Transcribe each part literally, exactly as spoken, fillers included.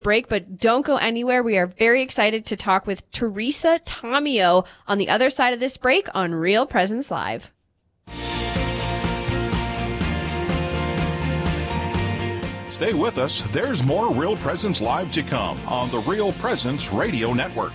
break, but don't go anywhere. We are very excited to talk with Teresa Tomeo on the other side of this break on Real Presence Live. Stay with us. There's more Real Presence Live to come on the Real Presence Radio Network.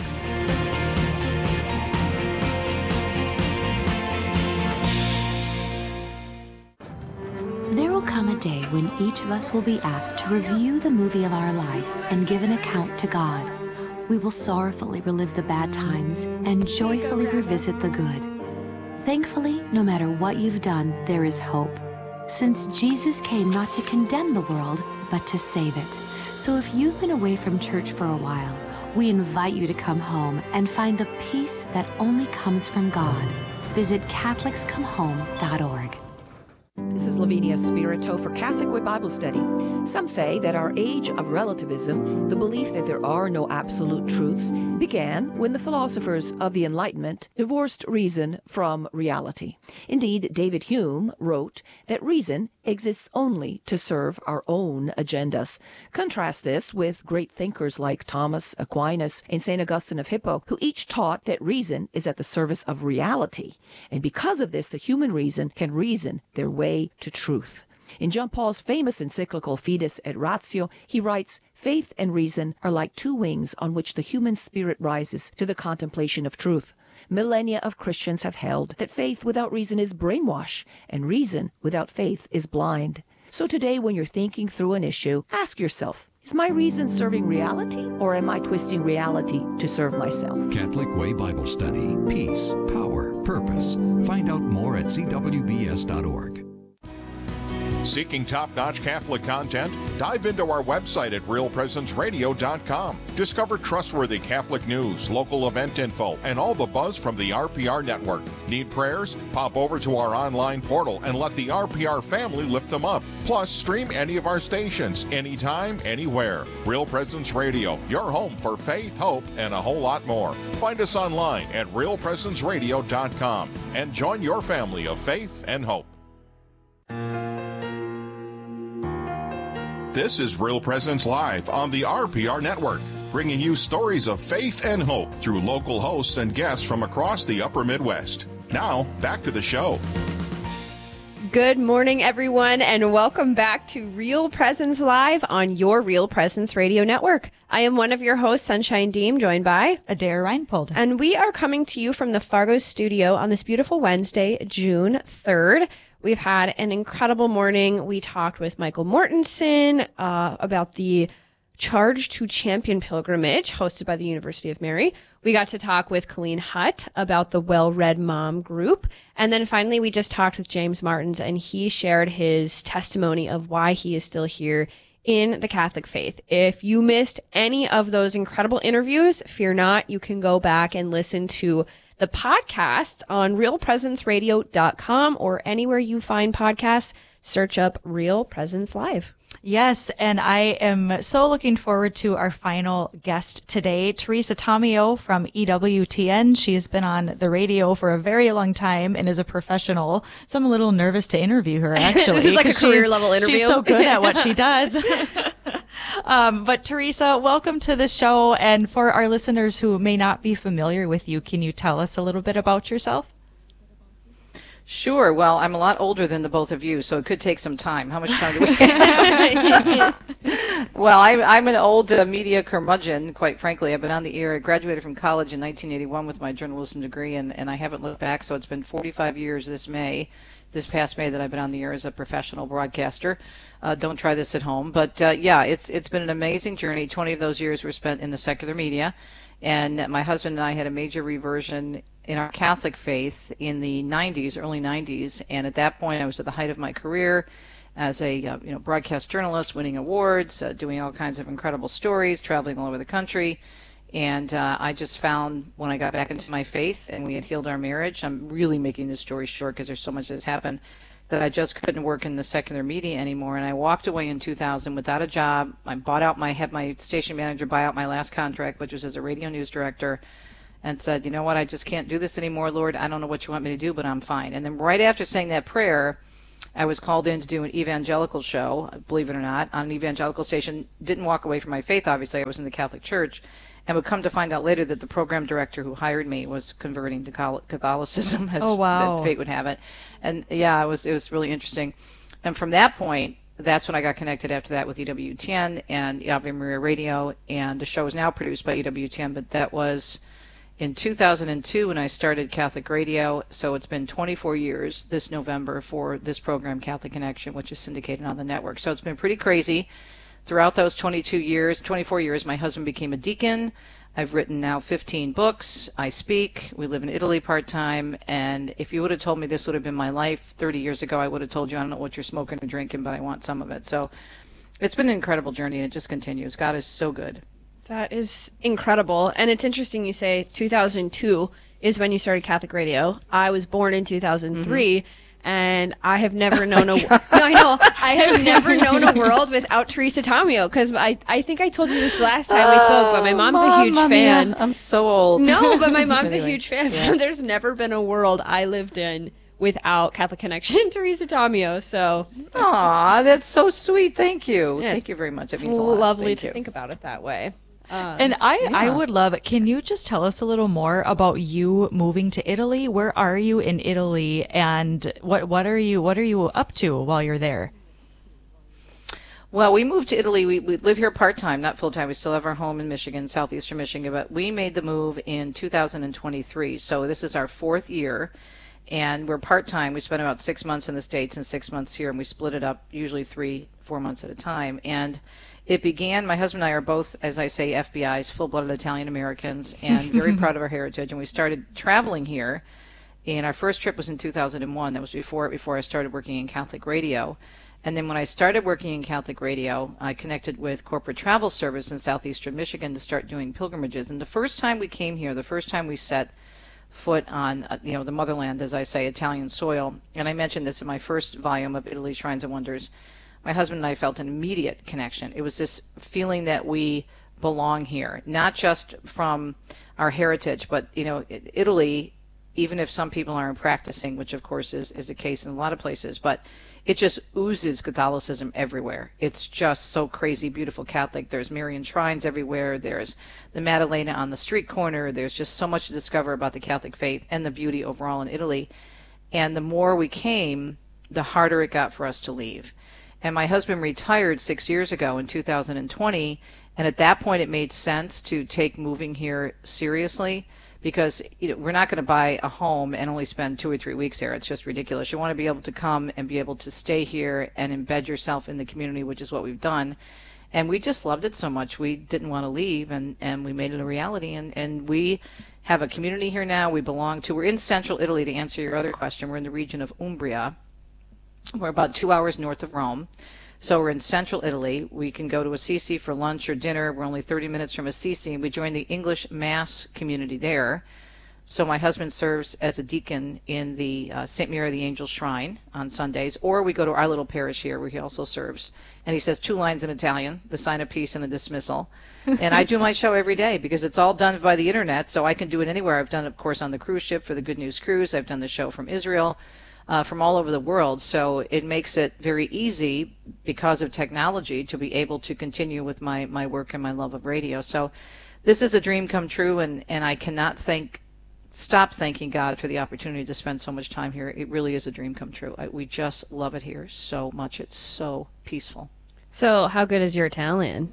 There will come a day when each of us will be asked to review the movie of our life and give an account to God. We will sorrowfully relive the bad times and joyfully revisit the good. Thankfully, no matter what you've done, there is hope, since Jesus came not to condemn the world, but to save it. So if you've been away from church for a while, we invite you to come home and find the peace that only comes from God. Visit Catholics Come Home dot org. This is Lavinia Spirito for Catholic Way Bible Study. Some say that our age of relativism, the belief that there are no absolute truths, began when the philosophers of the Enlightenment divorced reason from reality. Indeed, David Hume wrote that reason exists only to serve our own agendas. Contrast this with great thinkers like Thomas Aquinas and Saint Augustine of Hippo, who each taught that reason is at the service of reality. And because of this, the human reason can reason their way to truth. In John Paul's famous encyclical Fides et Ratio, he writes, "Faith and reason are like two wings on which the human spirit rises to the contemplation of truth. Millennia of Christians have held that faith without reason is brainwash, and reason without faith is blind. So today, when you're thinking through an issue, ask yourself, is my reason serving reality, or am I twisting reality to serve myself?" Catholic Way Bible Study. Peace, power, purpose. Find out more at c w b s dot org. Seeking top-notch Catholic content? Dive into our website at real presence radio dot com. Discover trustworthy Catholic news, local event info, and all the buzz from the R P R network. Need prayers? Pop over to our online portal and let the R P R family lift them up. Plus, stream any of our stations, anytime, anywhere. Real Presence Radio, your home for faith, hope, and a whole lot more. Find us online at real presence radio dot com and join your family of faith and hope. This is Real Presence Live on the R P R Network, bringing you stories of faith and hope through local hosts and guests from across the upper Midwest. Now, back to the show. Good morning, everyone, and welcome back to Real Presence Live on your Real Presence Radio Network. I am one of your hosts, Sunshine Deem, joined by Adair Reinpold. And we are coming to you from the Fargo studio on this beautiful Wednesday, June third. We've had an incredible morning. We talked with Michael Mortensen uh, about the Charge to Champion pilgrimage hosted by the University of Mary. We got to talk with Colleen Hutt about the Well-Read Mom group. And then finally, we just talked with James Martins, and he shared his testimony of why he is still here in the Catholic faith. If you missed any of those incredible interviews, fear not, you can go back and listen to the podcasts on real presence radio dot com or anywhere you find podcasts. Search up Real Presence Live. Yes, and I am so looking forward to our final guest today, Teresa Tomeo from E W T N. She's been on the radio for a very long time and is a professional, so I'm a little nervous to interview her, actually. This is like a career-level interview. She's so good at what she does. um, but Teresa, welcome to the show, and for our listeners who may not be familiar with you, can you tell us a little bit about yourself? Sure. Well, I'm a lot older than the both of you, so it could take some time. How much time do we have? Well, I'm, I'm an old uh, media curmudgeon, quite frankly. I've been on the air. I graduated from college in nineteen eighty-one with my journalism degree, and, and I haven't looked back, so it's been forty-five years this May, this past May, that I've been on the air as a professional broadcaster. Uh, don't try this at home. But, uh, yeah, it's it's been an amazing journey. twenty of those years were spent in the secular media. And my husband and I had a major reversion in our Catholic faith in the nineties, early nineties. And at that point, I was at the height of my career as a uh, you know broadcast journalist, winning awards, uh, doing all kinds of incredible stories, traveling all over the country. And uh, I just found when I got back into my faith and we had healed our marriage, I'm really making this story short because there's so much that's happened, that I just couldn't work in the secular media anymore. And I walked away in two thousand without a job. I bought out my, had my station manager buy out my last contract, which was as a radio news director, and said, you know what, I just can't do this anymore, Lord. I don't know what you want me to do, but I'm fine. And then right after saying that prayer, I was called in to do an evangelical show, believe it or not, on an evangelical station. Didn't walk away from my faith, obviously. I was in the Catholic Church. And would come to find out later that the program director who hired me was converting to Catholicism, as oh, wow. that fate would have it. And yeah, it was it was really interesting. And from that point, that's when I got connected after that with E W T N and Ave Maria Radio. And the show is now produced by E W T N, but that was in two thousand two when I started Catholic Radio. So it's been twenty-four years this November for this program, Catholic Connection, which is syndicated on the network. So it's been pretty crazy. Throughout those twenty-two years, twenty-four years, my husband became a deacon. I've written now fifteen books. I speak. We live in Italy part-time. And if you would have told me this would have been my life thirty years ago, I would have told you, I don't know what you're smoking or drinking, but I want some of it. So it's been an incredible journey, and it just continues. God is so good. That is incredible. And it's interesting you say two thousand two is when you started Catholic Radio. I was born in two thousand three. Mm-hmm. And I have never known oh a no, I know I have never known a world without Teresa Tomeo, because I, I think I told you this last time we spoke, but my mom's Mom, a huge Mom, fan. Yeah, I'm so old. No, but my mom's anyway, a huge fan, yeah. so there's never been a world I lived in without Catholic Connection, Teresa Tomeo. So, aw, that's so sweet. Thank you. Yeah, Thank you very much. It it's means a lot. lovely Thank to you. think about it that way. Um, And I, yeah. I would love, can you just tell us a little more about you moving to Italy? Where are you in Italy, and what, what are you, what are you up to while you're there? Well, we moved to Italy. We, we live here part-time, not full-time. We still have our home in Michigan, southeastern Michigan, but we made the move in two thousand twenty-three. So this is our fourth year, and we're part-time. We spent about six months in the States and six months here, and we split it up usually three, four months at a time. And it began, my husband and I are both, as I say, F B Is, full-blooded Italian Americans, and very proud of our heritage. And we started traveling here, and our first trip was in two thousand one. That was before before I started working in Catholic Radio. And then when I started working in Catholic Radio, I connected with Corporate Travel Service in southeastern Michigan to start doing pilgrimages. And the first time we came here, the first time we set foot on, uh, you know, the motherland, as I say, Italian soil, and I mentioned this in my first volume of Italy, Shrines and Wonders, my husband and I felt an immediate connection. It was this feeling that we belong here, not just from our heritage, but, you know, Italy, even if some people aren't practicing, which of course is, is the case in a lot of places, but it just oozes Catholicism everywhere. It's just so crazy, beautiful Catholic. There's Marian shrines everywhere. There's the Maddalena on the street corner. There's just so much to discover about the Catholic faith and the beauty overall in Italy. And the more we came, the harder it got for us to leave. And my husband retired six years ago in two thousand twenty, and at that point it made sense to take moving here seriously, because you know, we're not going to buy a home and only spend two or three weeks there. It's just ridiculous. You want to be able to come and be able to stay here and embed yourself in the community, which is what we've done. And we just loved it so much. We didn't want to leave, and, and we made it a reality. And, and we have a community here now we belong to. We're in central Italy, to answer your other question. We're in the region of Umbria. We're about two hours north of Rome. So we're in central Italy. We can go to Assisi for lunch or dinner. We're only thirty minutes from Assisi, and we join the English Mass community there. So my husband serves as a deacon in the uh, Saint Mary of the Angels Shrine on Sundays, or we go to our little parish here where he also serves. And he says two lines in Italian, the sign of peace and the dismissal. And I do my show every day because it's all done by the internet, so I can do it anywhere. I've done it, of course, on the cruise ship for the Good News Cruise. I've done the show from Israel. Uh, from all over the world, so it makes it very easy because of technology to be able to continue with my, my work and my love of radio. So this is a dream come true, and, and I cannot thank, stop thanking God for the opportunity to spend so much time here. It really is a dream come true. I, we just love it here so much. It's so peaceful. So how good is your Italian?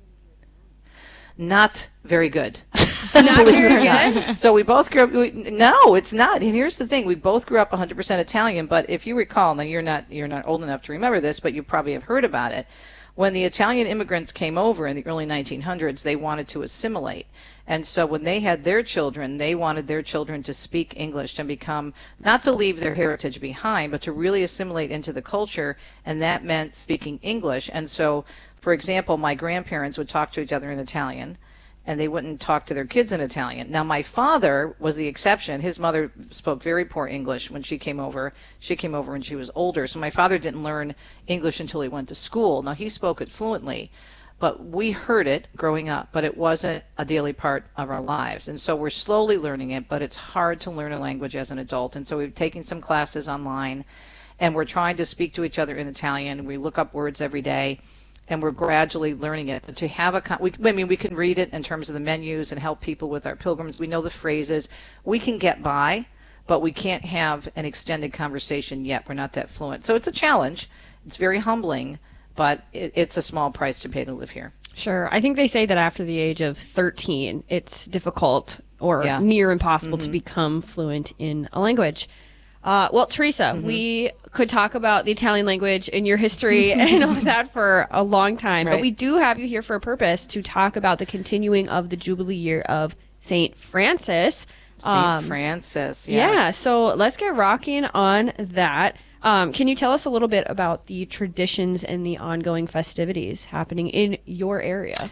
Not very good. Not very good? So we both grew up, we, no, it's not. And here's the thing, we both grew up one hundred percent Italian, but if you recall, now you're not, you're not old enough to remember this, but you probably have heard about it. When the Italian immigrants came over in the early nineteen hundreds, they wanted to assimilate. And so when they had their children, they wanted their children to speak English and become, not to leave their heritage behind, but to really assimilate into the culture, and that meant speaking English. And so, for example, my grandparents would talk to each other in Italian, and they wouldn't talk to their kids in Italian. Now, my father was the exception. His mother spoke very poor English when she came over. She came over when she was older, so my father didn't learn English until he went to school. Now, he spoke it fluently, but we heard it growing up, but it wasn't a daily part of our lives. And so we're slowly learning it, but it's hard to learn a language as an adult. And so we've taken some classes online, And we're trying to speak to each other in Italian. We look up words every day, and we're gradually learning it. But to have a, we, I mean, we can read it in terms of the menus and help people with our pilgrims. We know the phrases. We can get by, but we can't have an extended conversation yet. We're not that fluent. So it's a challenge. It's very humbling, but it, it's a small price to pay to live here. Sure. I think they say that after the age of thirteen, it's difficult or Yeah. near impossible Mm-hmm. to become fluent in a language. Uh, well, Teresa, Mm-hmm. we could talk about the Italian language and your history and all that for a long time, but Right. we do have you here for a purpose to talk about the continuing of the Jubilee year of Saint Francis. Saint Francis, yes. Yeah, so let's get rocking on that. Um, can you tell us a little bit about the traditions and the ongoing festivities happening in your area?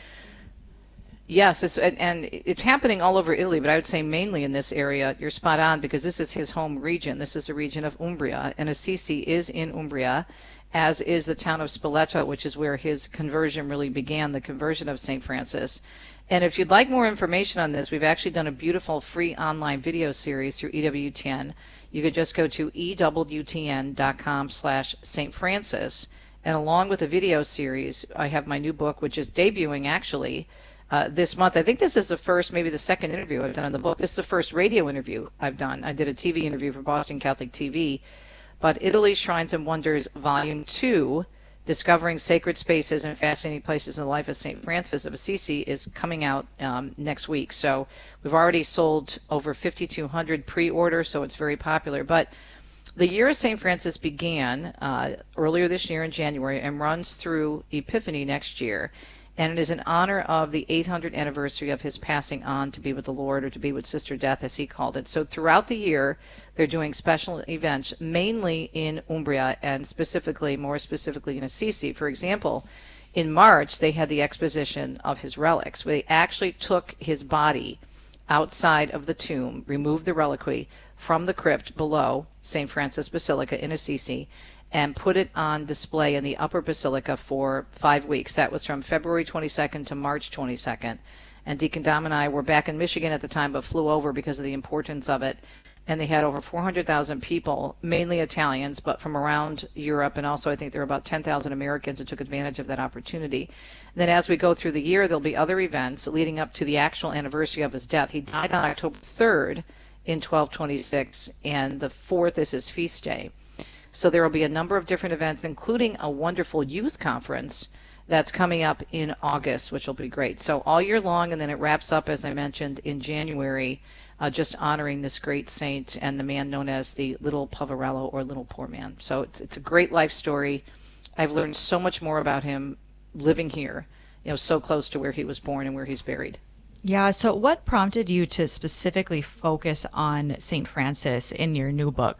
Yes, it's, and, and it's happening all over Italy, but I would say mainly in this area. You're spot on because this is his home region. This is the region of Umbria, and Assisi is in Umbria, as is the town of Spoleto, which is where his conversion really began, the conversion of Saint Francis. And if you'd like more information on this, we've actually done a beautiful free online video series through E W T N. You could just go to E W T N dot com slash Saint Francis, and along with the video series, I have my new book, which is debuting actually Uh, this month. I think this is the first, maybe the second interview I've done in the book. This is the first radio interview I've done. I did a T V interview for Boston Catholic T V. But Italy Shrines and Wonders Volume two, Discovering Sacred Spaces and Fascinating Places in the Life of Saint Francis of Assisi, is coming out um, next week. So we've already sold over fifty-two hundred pre-order, so it's very popular. But the year of Saint Francis began uh, earlier this year in January and runs through Epiphany next year. And it is in honor of the eighth hundredth anniversary of his passing on to be with the Lord, or to be with Sister Death, as he called it. So throughout the year, they're doing special events, mainly in Umbria, and specifically, more specifically in Assisi. For example, in March, they had the exposition of his relics, where they actually took his body outside of the tomb, removed the reliquary from the crypt below Saint Francis Basilica in Assisi, and put it on display in the upper basilica for five weeks. That was from February twenty-second to March twenty-second. And Deacon Dom and I were back in Michigan at the time, but flew over because of the importance of it. And they had over four hundred thousand people, mainly Italians, but from around Europe. And also I think there were about ten thousand Americans who took advantage of that opportunity. And then as we go through the year, there'll be other events leading up to the actual anniversary of his death. He died on October third in twelve twenty-six, and the fourth is his feast day. So there will be a number of different events, including a wonderful youth conference that's coming up in August, which will be great. So all year long, and then it wraps up, as I mentioned, in January, uh, just honoring this great saint and the man known as the Little Poverello, or Little Poor Man. So it's, it's a great life story. I've learned so much more about him living here, you know, so close to where he was born and where he's buried. Yeah, so what prompted you to specifically focus on Saint Francis in your new book?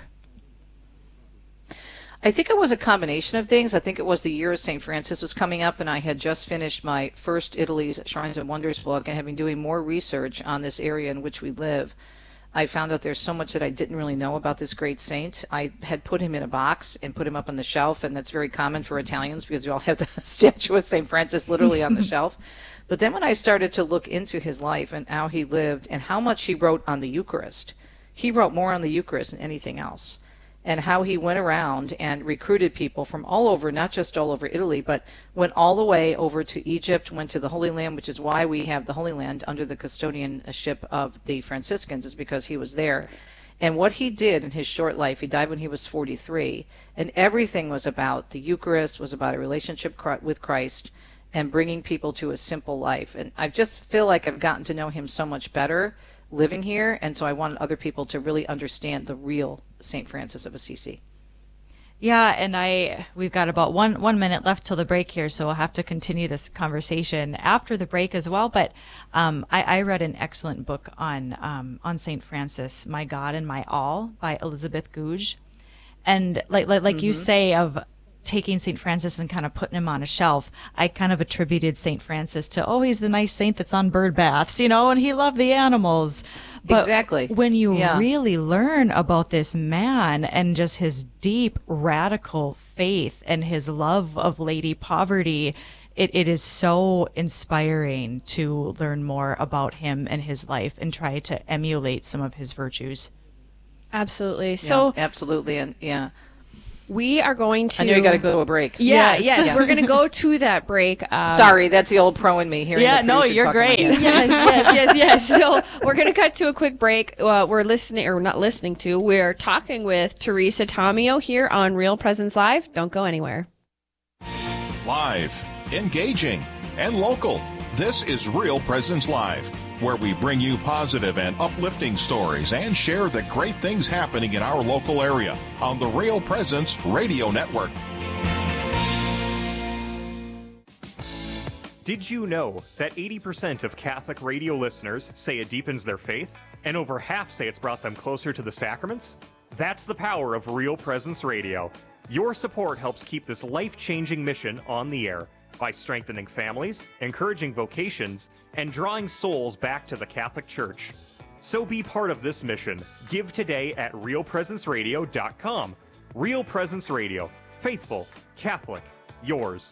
I think it was a combination of things. I think it was the year of Saint Francis was coming up, and I had just finished my first Italy's Shrines and Wonders book, and have been doing more research on this area in which we live. I found out there's so much that I didn't really know about this great saint. I had put him in a box and put him up on the shelf, and that's very common for Italians because we all have the statue of Saint Francis literally on the shelf. But then when I started to look into his life and how he lived and how much he wrote on the Eucharist, he wrote more on the Eucharist than anything else. And how he went around and recruited people from all over, not just all over Italy, but went all the way over to Egypt, went to the Holy Land, which is why we have the Holy Land under the custodianship of the Franciscans, is because he was there. And what he did in his short life, he died when he was forty-three, and everything was about the Eucharist, was about a relationship with Christ, and bringing people to a simple life. And I just feel like I've gotten to know him so much better living here, and so I wanted other people to really understand the real Saint Francis of Assisi. Yeah, and I we've got about one one minute left till the break here, so we'll have to continue this conversation after the break as well. But um, I, I read an excellent book on um, on Saint Francis, My God and My All, by Elizabeth Gouge, and like like, like mm-hmm. you say of taking Saint Francis and kind of putting him on a shelf, I kind of attributed Saint Francis to, oh, he's the nice saint that's on bird baths, you know, and he loved the animals. But exactly. when you yeah. really learn about this man and just his deep, radical faith and his love of Lady Poverty, it, it is so inspiring to learn more about him and his life and try to emulate some of his virtues. Absolutely. Yeah, So absolutely. And yeah. We are going to. I know you got to go to a break. Yeah, Yes. yes, Yeah. we're going to go to that break. Um, Sorry, that's the old pro in me. Hearing Yeah, the no, producer you're talk in my great. head. yes, yes, yes, yes. So we're going to cut to a quick break. Uh, we're listening, or not listening to, we're talking with Teresa Tomeo here on Real Presence Live. Don't go anywhere. Live, engaging, and local. This is Real Presence Live, where we bring you positive and uplifting stories and share the great things happening in our local area on the Real Presence Radio Network. Did you know that eighty percent of Catholic radio listeners say it deepens their faith, and over half say it's brought them closer to the sacraments? That's the power of Real Presence Radio. Your support helps keep this life-changing mission on the air by strengthening families, encouraging vocations, and drawing souls back to the Catholic Church. So be part of this mission. Give today at real presence radio dot com. Real Presence Radio. Faithful, Catholic, yours.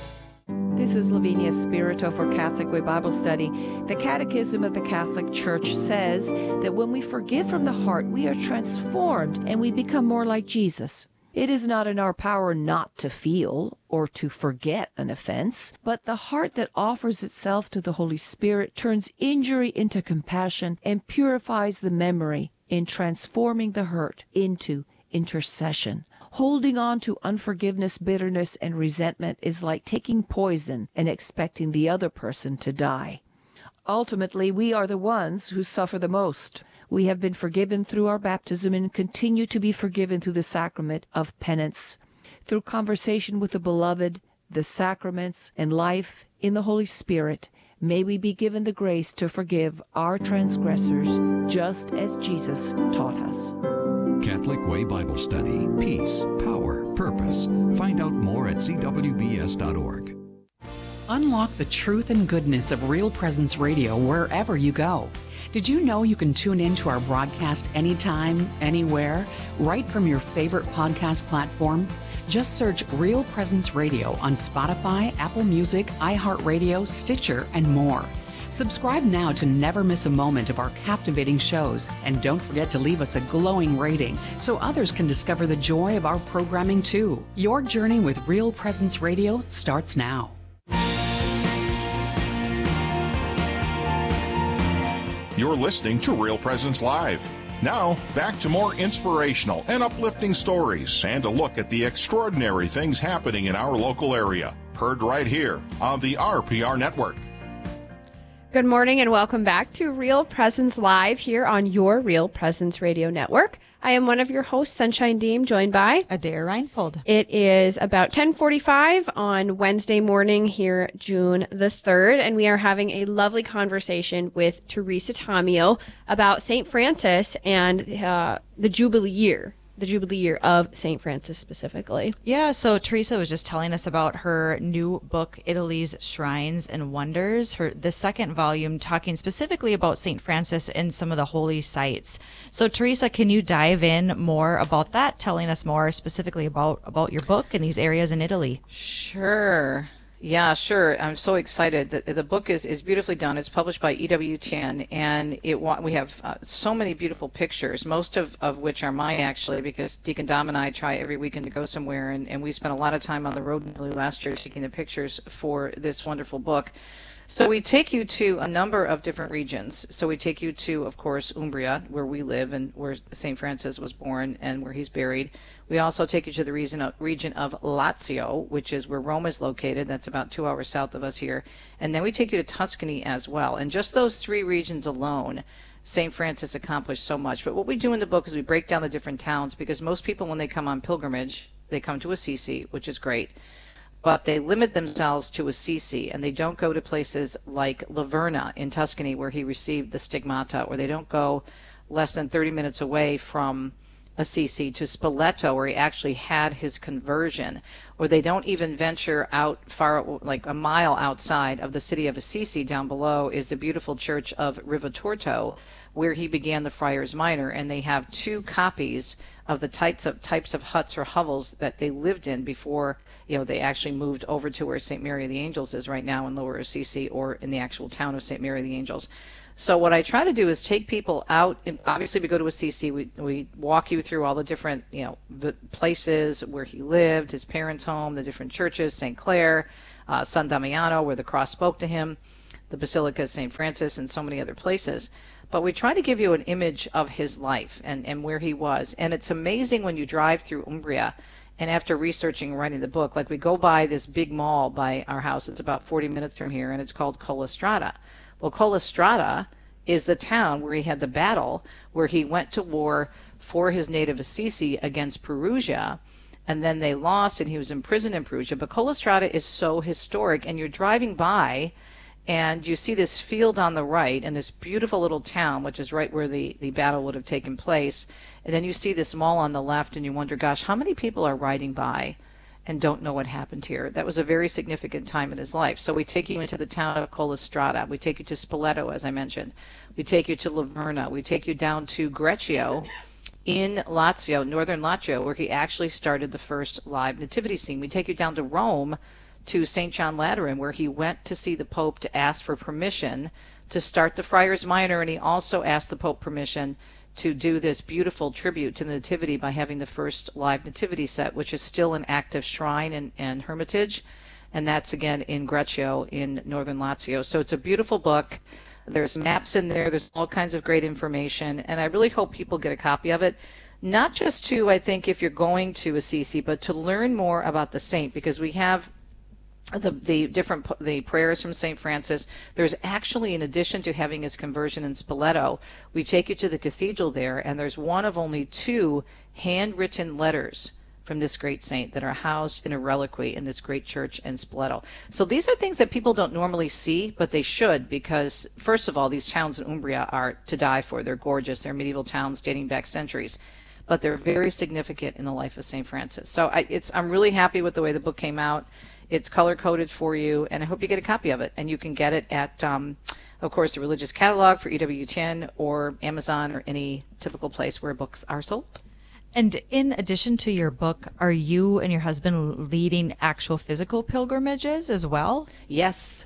This is Lavinia Spirito for Catholic Way Bible Study. The Catechism of the Catholic Church says that when we forgive from the heart, we are transformed and we become more like Jesus. It is not in our power not to feel or to forget an offense, but the heart that offers itself to the Holy Spirit turns injury into compassion and purifies the memory in transforming the hurt into intercession. Holding on to unforgiveness, bitterness, and resentment is like taking poison and expecting the other person to die. Ultimately, we are the ones who suffer the most. We have been forgiven through our baptism and continue to be forgiven through the sacrament of penance. Through conversation with the beloved, the sacraments, and life in the Holy Spirit, may we be given the grace to forgive our transgressors just as Jesus taught us. Catholic Way Bible Study. Peace, power, purpose. Find out more at c w b s dot org. Unlock the truth and goodness of Real Presence Radio wherever you go. Did you know you can tune in to our broadcast anytime, anywhere, right from your favorite podcast platform? Just search Real Presence Radio on Spotify, Apple Music, iHeartRadio, Stitcher, and more. Subscribe now to never miss a moment of our captivating shows, and don't forget to leave us a glowing rating so others can discover the joy of our programming too. Your journey with Real Presence Radio starts now. You're listening to Real Presence Live. Now, back to more inspirational and uplifting stories and a look at the extraordinary things happening in our local area. Heard right here on the R P R Network. Good morning and welcome back to Real Presence Live here on your Real Presence Radio Network. I am one of your hosts, Sunshine Deem, joined by Adair Reinfold. It is about ten forty-five on Wednesday morning here, June the third, and we are having a lovely conversation with Teresa Tomeo about Saint Francis and uh, the Jubilee year. The Jubilee year of Saint Francis specifically. Yeah, so Teresa was just telling us about her new book, Italy's Shrines and Wonders, her the second volume talking specifically about Saint Francis and some of the holy sites. So Teresa, can you dive in more about that, telling us more specifically about, about your book and these areas in Italy? Sure. Yeah, sure. I'm so excited. The, the book is, is beautifully done. It's published by E W T N, and it we have uh, so many beautiful pictures, most of, of which are mine, actually, because Deacon Dom and I try every weekend to go somewhere, and, and we spent a lot of time on the road in Italy last year taking the pictures for this wonderful book. So we take you to a number of different regions. So we take you to, of course, Umbria, where we live and where Saint Francis was born and where he's buried. We also take you to the region of, region of Lazio, which is where Rome is located. That's about two hours south of us here. And then we take you to Tuscany as well. And just those three regions alone, Saint Francis accomplished so much. But what we do in the book is we break down the different towns, because most people, when they come on pilgrimage, they come to Assisi, which is great. But they limit themselves to Assisi, and they don't go to places like Laverna in Tuscany, where he received the stigmata, or they don't go less than thirty minutes away from Assisi to Spoleto, where he actually had his conversion, or they don't even venture out far, like a mile outside of the city of Assisi. Down below is the beautiful church of Rivatorto, where he began the Friars Minor, and they have two copies of the types of types of huts or hovels that they lived in before, you know, they actually moved over to where Saint Mary of the Angels is right now in Lower Assisi, or in the actual town of Saint Mary of the Angels. So what I try to do is take people out. And obviously, we go to Assisi. We we walk you through all the different, you know, the places where he lived, his parents' home, the different churches, Saint Clare, uh, San Damiano, where the cross spoke to him, the Basilica of Saint Francis, and so many other places. But we try to give you an image of his life and, and where he was. And it's amazing when you drive through Umbria, and after researching and writing the book, like we go by this big mall by our house. It's about forty minutes from here, and it's called Collestrada. Well, Collestrada is the town where he had the battle, where he went to war for his native Assisi against Perugia, and then they lost, and he was imprisoned in Perugia. But Collestrada is so historic, and you're driving by, and you see this field on the right and this beautiful little town, which is right where the, the battle would have taken place. And then you see this mall on the left, and you wonder, gosh, how many people are riding by and don't know what happened here? That was a very significant time in his life. So we take you into the town of Collestrada. We take you to Spoleto, as I mentioned. We take you to Laverna. We take you down to Greccio in Lazio, northern Lazio, where he actually started the first live nativity scene. We take you down to Rome, to Saint John Lateran, where he went to see the Pope to ask for permission to start the Friars Minor, and he also asked the Pope permission to do this beautiful tribute to the Nativity by having the first live nativity set, which is still an active shrine and, and hermitage, and that's again in Greccio in northern Lazio. So it's a beautiful book. There's maps in there. There's all kinds of great information, and I really hope people get a copy of it. Not just to, I think, if you're going to Assisi, but to learn more about the saint, because we have the the different the prayers from Saint Francis. There's actually, in addition to having his conversion in Spoleto, we take you to the cathedral there, and there's one of only two handwritten letters from this great saint that are housed in a reliquary in this great church in Spoleto. So these are things that people don't normally see, but they should, because first of all, these towns in Umbria are to die for. They're gorgeous. They're medieval towns dating back centuries, but they're very significant in the life of Saint Francis. So I, it's I'm really happy with the way the book came out. It's color-coded for you, and I hope you get a copy of it. And you can get it at, um, of course, the Religious Catalog for E W T N, or Amazon, or any typical place where books are sold. And in addition to your book, are you and your husband leading actual physical pilgrimages as well? Yes.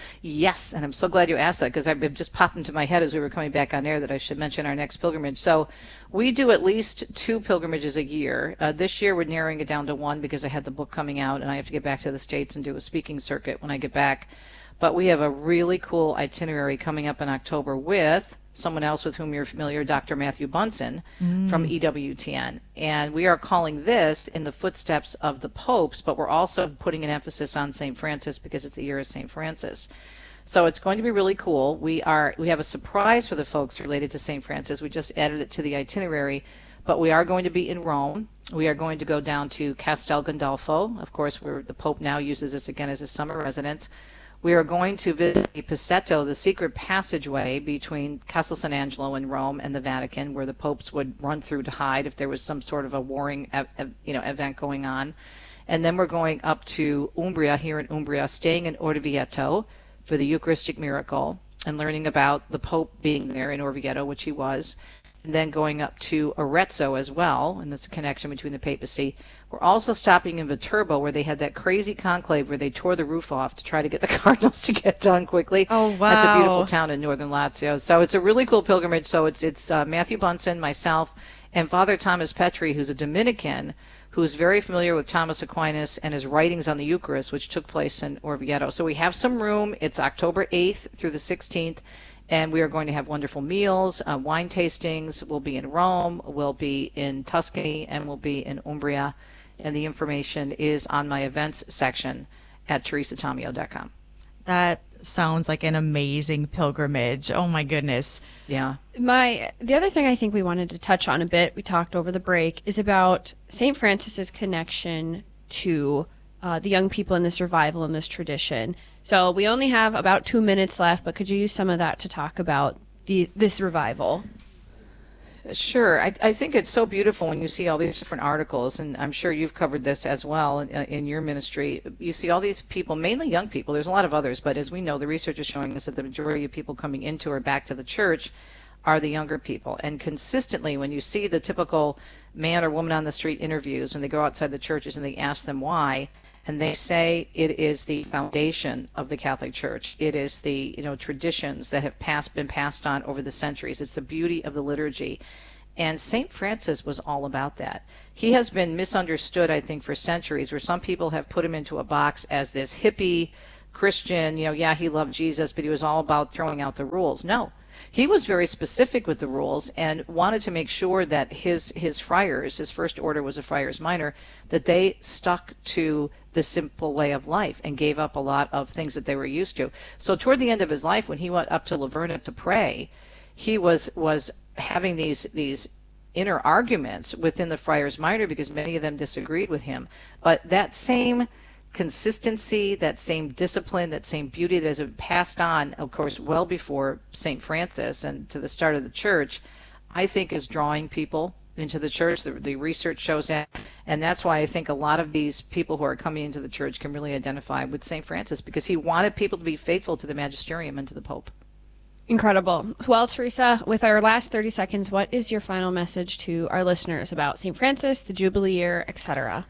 Yes, and I'm so glad you asked that, because it just popped into my head as we were coming back on air that I should mention our next pilgrimage. So we do at least two pilgrimages a year. Uh, this year we're narrowing it down to one because I had the book coming out, and I have to get back to the States and do a speaking circuit when I get back. But we have a really cool itinerary coming up in October with someone else with whom you're familiar, Doctor Matthew Bunson mm. from E W T N. And we are calling this In the Footsteps of the Popes, but we're also putting an emphasis on Saint Francis because it's the year of Saint Francis. So it's going to be really cool. We are we have a surprise for the folks related to Saint Francis. We just added it to the itinerary, but we are going to be in Rome. We are going to go down to Castel Gandolfo. Of course, where the Pope now uses this again as his summer residence. We are going to visit the Pisetto, the secret passageway between Castel San Angelo in Rome and the Vatican, where the popes would run through to hide if there was some sort of a warring you know, event going on. And then we're going up to Umbria, here in Umbria, staying in Orvieto for the Eucharistic miracle and learning about the Pope being there in Orvieto, which he was. And then going up to Arezzo as well, and there's a connection between the papacy. We're also stopping in Viterbo, where they had that crazy conclave where they tore the roof off to try to get the cardinals to get done quickly. Oh, wow. That's a beautiful town in northern Lazio. So it's a really cool pilgrimage. So it's it's uh, Matthew Bunson, myself, and Father Thomas Petri, who's a Dominican, who's very familiar with Thomas Aquinas and his writings on the Eucharist, which took place in Orvieto. So we have some room. It's October eighth through the sixteenth. And we are going to have wonderful meals, uh, wine tastings. We'll be in Rome, we'll be in Tuscany, and we'll be in Umbria. And the information is on my events section at teresa tomeo dot com. That sounds like an amazing pilgrimage. Oh, my goodness. Yeah. My the other thing I think we wanted to touch on a bit, we talked over the break, is about Saint Francis's connection to uh, the young people in this revival and this tradition. So we only have about two minutes left, but could you use some of that to talk about the this revival? Sure. I, I think it's so beautiful when you see all these different articles, and I'm sure you've covered this as well in, in your ministry. You see all these people, mainly young people. There's a lot of others, but as we know, the research is showing us that the majority of people coming into or back to the church are the younger people. And consistently, when you see the typical man or woman on the street interviews, when they go outside the churches and they ask them why, and they say it is the foundation of the Catholic Church. It is the, you know, traditions that have passed been passed on over the centuries. It's the beauty of the liturgy. And Saint Francis was all about that. He has been misunderstood, I think, for centuries, where some people have put him into a box as this hippie Christian, you know, yeah, he loved Jesus, but he was all about throwing out the rules. No. He was very specific with the rules and wanted to make sure that his his friars, his first order was a friars minor, that they stuck to the simple way of life and gave up a lot of things that they were used to. So toward the end of his life, when he went up to Laverna to pray, he was was having these these inner arguments within the friars minor because many of them disagreed with him. But that same consistency, that same discipline, that same beauty that has been passed on, of course, well before Saint Francis and to the start of the church, I think is drawing people into the church. The, the research shows that. And that's why I think a lot of these people who are coming into the church can really identify with Saint Francis, because he wanted people to be faithful to the magisterium and to the Pope. Incredible. Well, Teresa, with our last thirty seconds, what is your final message to our listeners about Saint Francis, the Jubilee year, et cetera?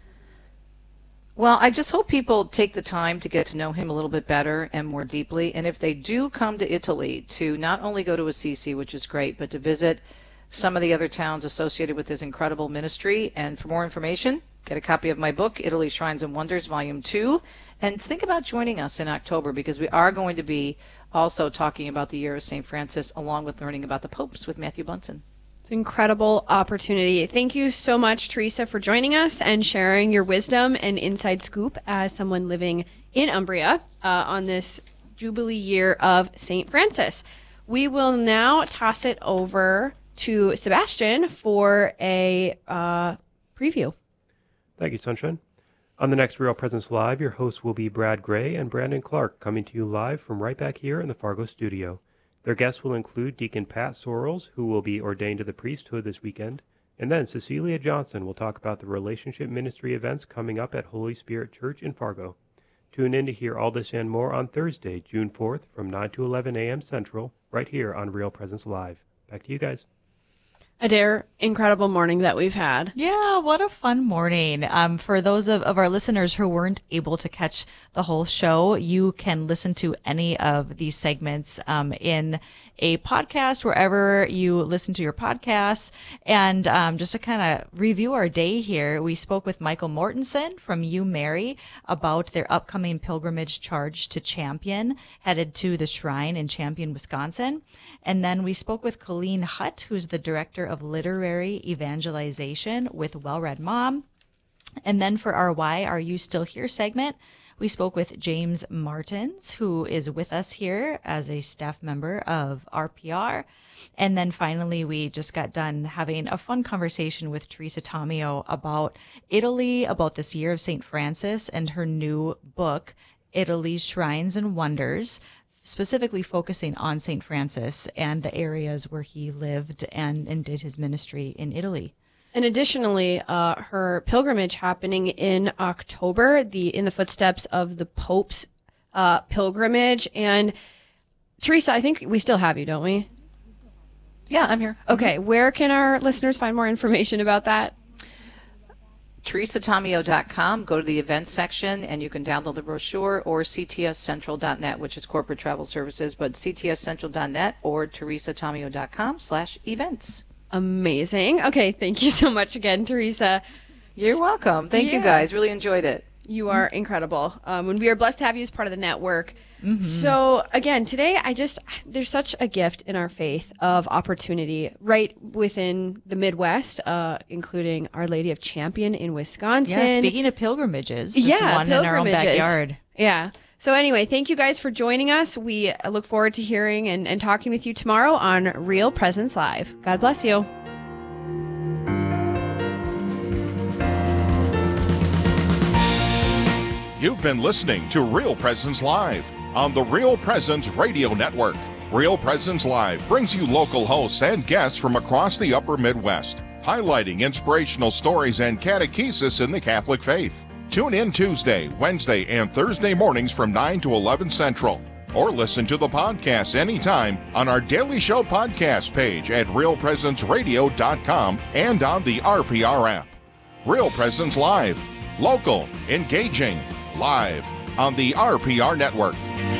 Well, I just hope people take the time to get to know him a little bit better and more deeply. And if they do come to Italy, to not only go to Assisi, which is great, but to visit some of the other towns associated with his incredible ministry. And for more information, get a copy of my book, Italy Shrines and Wonders, Volume two. And think about joining us in October, because we are going to be also talking about the year of Saint Francis, along with learning about the popes with Matthew Bunson. It's an incredible opportunity. Thank you so much, Teresa, for joining us and sharing your wisdom and inside scoop as someone living in Umbria uh, on this Jubilee year of Saint Francis. We will now toss it over to Sebastian for a uh, preview. Thank you, Sunshine. On the next Real Presence Live, your hosts will be Brad Gray and Brandon Clark, coming to you live from right back here in the Fargo studio. Their guests will include Deacon Pat Sorrells, who will be ordained to the priesthood this weekend, and then Cecilia Johnson will talk about the relationship ministry events coming up at Holy Spirit Church in Fargo. Tune in to hear all this and more on Thursday, June fourth, from nine to eleven a.m. Central, right here on Real Presence Live. Back to you guys. Adair, incredible morning that we've had. Yeah, what a fun morning. Um, for those of, of our listeners who weren't able to catch the whole show, you can listen to any of these segments um, in a podcast, wherever you listen to your podcasts. And um, just to kind of review our day here, we spoke with Michael Mortensen from You Mary about their upcoming pilgrimage charge to Champion, headed to the shrine in Champion, Wisconsin. And then we spoke with Colleen Hutt, who's the director of literary evangelization with Well Read Mom. And then for our Why Are You Still Here segment, we spoke with James Martins, who is with us here as a staff member of R P R. And then finally, we just got done having a fun conversation with Teresa Tomeo about Italy, about this year of Saint Francis, and her new book, Italy's Shrines and Wonders, specifically focusing on Saint Francis and the areas where he lived and, and did his ministry in Italy. And additionally, uh, her pilgrimage happening in October, the in the footsteps of the Pope's uh, pilgrimage. And Teresa, I think we still have you, don't we? Yeah, I'm here. Okay, mm-hmm. Where can our listeners find more information about that? Teresa Tomeo dot com. Go to the events section and you can download the brochure, or C T S Central dot net, which is corporate travel services, but C T S Central dot net or Teresa Tomeo dot com slash events. Amazing. Okay, thank you so much again, Teresa. You're welcome. Thank yeah. you guys. Really enjoyed it. You are mm-hmm. incredible. Um, and we are blessed to have you as part of the network. Mm-hmm. So again, today I just, there's such a gift in our faith of opportunity right within the Midwest, uh, including Our Lady of Champion in Wisconsin. Yeah, speaking of pilgrimages, just yeah, one pilgrimages. in our own backyard. Yeah. So anyway, thank you guys for joining us. We look forward to hearing and, and talking with you tomorrow on Real Presence Live. God bless you. You've been listening to Real Presence Live on the Real Presence Radio Network. Real Presence Live brings you local hosts and guests from across the upper Midwest, highlighting inspirational stories and catechesis in the Catholic faith. Tune in Tuesday, Wednesday, and Thursday mornings from nine to eleven Central. or listen to the podcast anytime on our Daily Show podcast page at real presence radio dot com and on the R P R app. Real Presence Live. Local, engaging, live on the R P R Network.